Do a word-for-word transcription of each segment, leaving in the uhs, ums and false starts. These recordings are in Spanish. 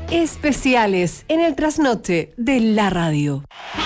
especiales en el trasnoche de la radio.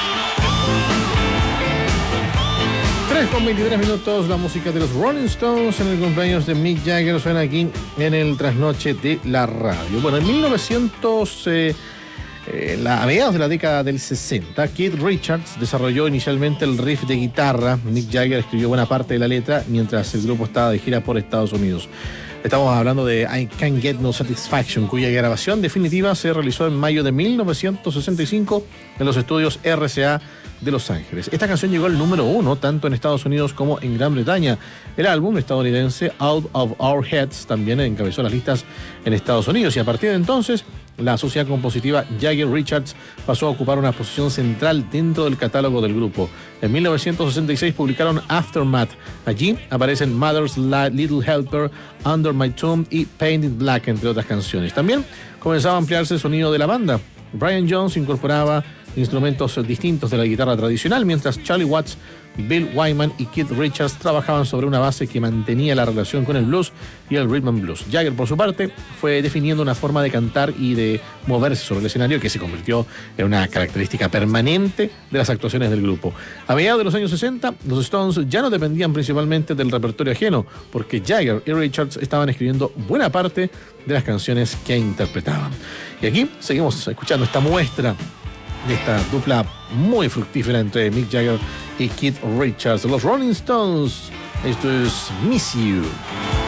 tres con veintitrés minutos, la música de los Rolling Stones en el cumpleaños de Mick Jagger suena aquí en el trasnoche de la radio. Bueno, en mil novecientos, eh, eh, la, a mediados de la década del sesenta, Keith Richards desarrolló inicialmente el riff de guitarra. Mick Jagger escribió buena parte de la letra mientras el grupo estaba de gira por Estados Unidos. Estamos hablando de I Can't Get No Satisfaction, cuya grabación definitiva se realizó en mayo de mil novecientos sesenta y cinco en los estudios R C A de Los Ángeles. Esta canción llegó al número uno tanto en Estados Unidos como en Gran Bretaña. El álbum estadounidense Out of Our Heads también encabezó las listas en Estados Unidos, y a partir de entonces la sociedad compositiva Jagger-Richards pasó a ocupar una posición central dentro del catálogo del grupo. En mil novecientos sesenta y seis publicaron Aftermath. Allí aparecen Mother's Little Helper, Under My Tomb y Painted Black, entre otras canciones. También comenzaba a ampliarse el sonido de la banda. Brian Jones incorporaba instrumentos distintos de la guitarra tradicional, mientras Charlie Watts, Bill Wyman y Keith Richards trabajaban sobre una base que mantenía la relación con el blues y el rhythm and blues. Jagger, por su parte, fue definiendo una forma de cantar y de moverse sobre el escenario que se convirtió en una característica permanente de las actuaciones del grupo. A mediados de los años sesenta, los Stones ya no dependían principalmente del repertorio ajeno, porque Jagger y Richards estaban escribiendo buena parte de las canciones que interpretaban. Y aquí seguimos escuchando esta muestra de esta dupla muy fructífera entre Mick Jagger y Keith Richards. Los Rolling Stones, esto es Miss You.